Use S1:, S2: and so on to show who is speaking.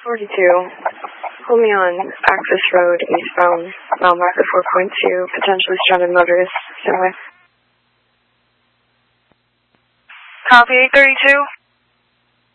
S1: 42. Hold me on Access Road, eastbound, mile marker 4.2, potentially stranded motorist. Standby.
S2: Copy 832.